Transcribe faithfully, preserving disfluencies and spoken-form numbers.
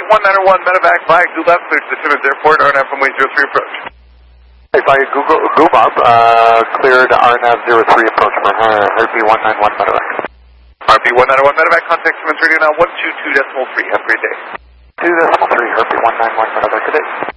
one nine one medevac via Google Maps, clear to the Timmins Airport, R N A V runway zero three approach. Hey, via Google, Google Maps, uh, cleared R N A V zero three approach for uh, Heartbeat one nine one medevac. Heartbeat one nine one medevac, contact Timmins Radio now one two two decimal three. Have a great day. two decimal three, Heartbeat one nine one medevac, good day.